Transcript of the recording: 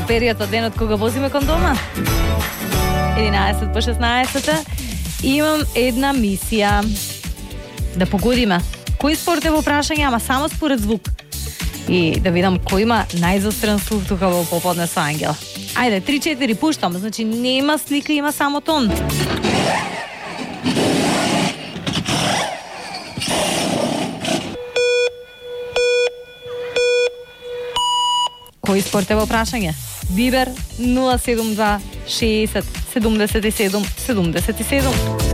период од денот кога возиме кон дома? 11 по 16 имам една мисија. Да погодиме кој спорт е во прашање, ама само според звук. И да видам кој има најзострен слух тука во поподне со Ангела. Ајде, 3-4 пуштам, значи нема слика, има само тон. Кој спорт е во прашање? Вибер 072 60 77 77.